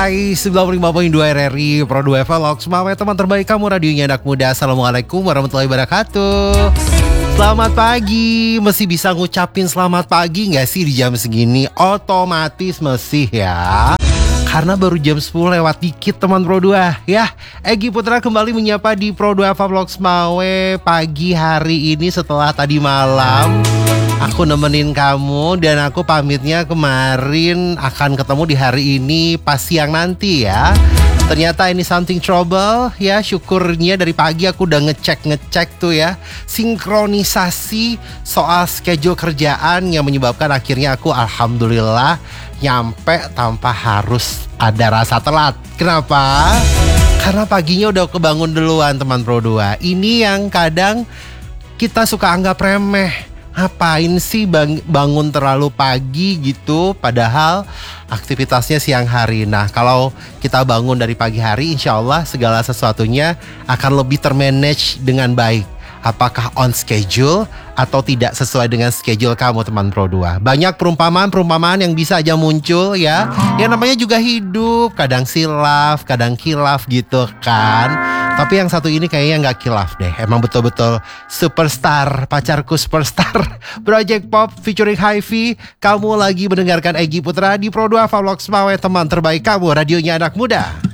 Hai 95.2 RRI Pro 2 Vlog Semangat teman terbaik kamu, radionya anak muda. Assalamualaikum warahmatullahi wabarakatuh. Selamat pagi. Masih bisa ngucapin selamat pagi gak sih di jam segini? Otomatis masih ya, karena baru jam 10 lewat dikit teman Pro 2 ya. Egy Putra kembali menyapa di Pro 2 Vlog Semawe pagi hari ini setelah tadi malam aku nemenin kamu, dan aku pamitnya kemarin akan ketemu di hari ini pas siang nanti ya. Ternyata ini something trouble ya. Syukurnya dari pagi aku udah ngecek tuh ya, sinkronisasi soal schedule kerjaan, yang menyebabkan akhirnya aku alhamdulillah nyampe tanpa harus ada rasa telat. Kenapa? Karena paginya udah kebangun duluan teman Pro 2. Ini yang kadang kita suka anggap remeh. Ngapain sih bangun terlalu pagi gitu, padahal aktivitasnya siang hari. Nah, kalau kita bangun dari pagi hari, insya Allah segala sesuatunya akan lebih termanage dengan baik. Apakah on schedule atau tidak sesuai dengan schedule kamu teman Pro 2. Banyak perumpamaan yang bisa aja muncul ya. Yang namanya juga hidup, kadang silaf, kadang khilaf gitu kan. Tapi yang satu ini kayaknya gak khilaf deh. Emang betul-betul superstar, pacarku superstar Project Pop featuring Hy-V. Kamu lagi mendengarkan Egy Putra di Pro 2 Vlog Semawe, teman terbaik kamu, radionya anak muda.